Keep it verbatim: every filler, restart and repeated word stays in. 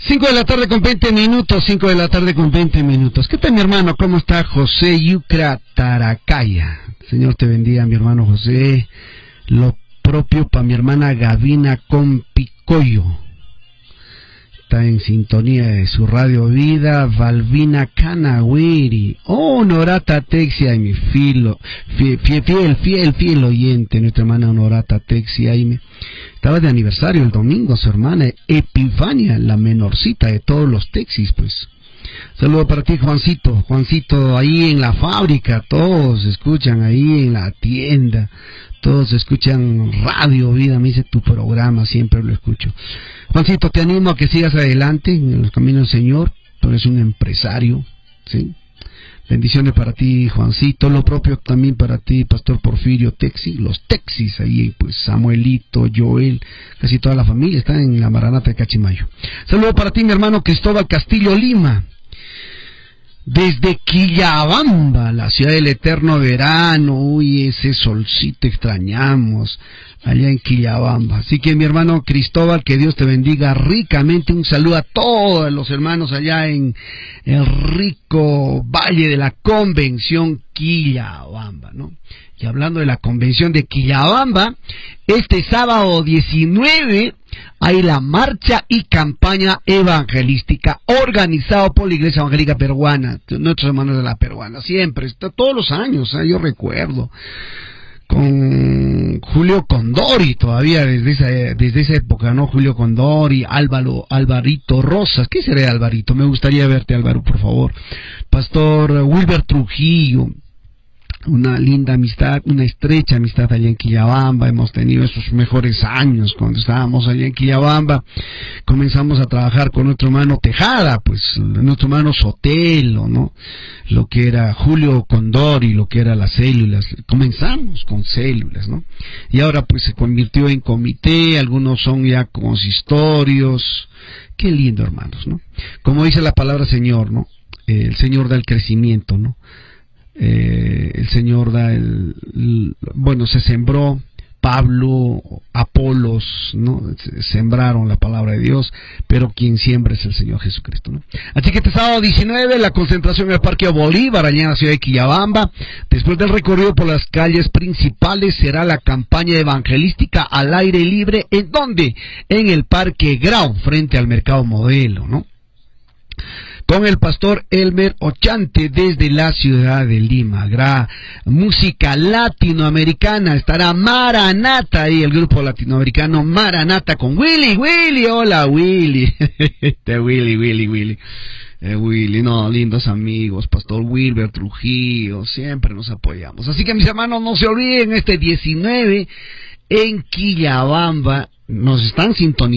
Cinco de la tarde con veinte minutos, cinco de la tarde con veinte minutos. ¿Qué tal, mi hermano? ¿Cómo está José Yucra Taracaya? Señor te bendiga, mi hermano José. Lo propio para mi hermana Gavina Compicoyo. Está en sintonía de su radio vida, Valvina Canawiri. Oh, Honorata Texia, y mi filo, fiel, fiel, fiel, fiel oyente, nuestra hermana Honorata Texia. Y estaba de aniversario el domingo su hermana Epifania, la menorcita de todos los Texis, pues. Saludo para ti, Juancito. Juancito, ahí en la fábrica, todos escuchan ahí en la tienda. Todos escuchan Radio Vida, me dice tu programa, siempre lo escucho. Juancito, te animo a que sigas adelante en los caminos del Señor. Tú eres un empresario, ¿sí? Bendiciones para ti, Juancito. Lo propio también para ti, Pastor Porfirio Texi. Los Texis ahí, pues Samuelito, Joel, casi toda la familia está en la Maranata de Cachimayo. Saludo para ti, mi hermano Cristóbal Castillo Lima. Desde Quillabamba, la ciudad del eterno verano, uy, ese solcito extrañamos, allá en Quillabamba. Así que mi hermano Cristóbal, que Dios te bendiga ricamente, un saludo a todos los hermanos allá en el rico Valle de la Convención Quillabamba, ¿no? Y hablando de la Convención de Quillabamba, este sábado diecinueve hay la marcha y campaña evangelística organizado por la Iglesia Evangélica Peruana, nuestros hermanos de la Peruana, siempre, está todos los años, ¿eh? Yo recuerdo, con Julio Condori todavía desde esa, desde esa época, ¿no? Julio Condori, Álvaro, Alvarito Rosas, ¿qué será Alvarito? Me gustaría verte, Álvaro, por favor. Pastor Wilber Trujillo. Una linda amistad, una estrecha amistad allá en Quillabamba. Hemos tenido esos mejores años cuando estábamos allá en Quillabamba. Comenzamos a trabajar con nuestro hermano Tejada, pues nuestro hermano Sotelo, ¿no? Lo que era Julio Condori, lo que era las células. Comenzamos con células, ¿no? Y ahora pues se convirtió en comité, algunos son ya consistorios. Qué lindo, hermanos, ¿no? Como dice la palabra Señor, ¿no? Eh, el Señor da el crecimiento, ¿no? Eh, el Señor da el, el, bueno, se sembró, Pablo, Apolos, ¿no? Sembraron la palabra de Dios, pero quien siembra es el Señor Jesucristo, ¿no? Así que este sábado diecinueve, la concentración en el Parque Bolívar, allá en la ciudad de Quillabamba. Después del recorrido por las calles principales, será la campaña evangelística al aire libre. ¿En dónde? En el Parque Grau, frente al Mercado Modelo, ¿no? Con el pastor Elmer Ochante desde la ciudad de Lima. Habrá música latinoamericana, estará Maranata ahí, el grupo latinoamericano Maranata con Willy, Willy, hola Willy, este Willy, Willy, Willy, eh, Willy, no, lindos amigos, pastor Wilber Trujillo, siempre nos apoyamos. Así que mis hermanos, no se olviden, este diecinueve en Quillabamba, nos están sintonizando.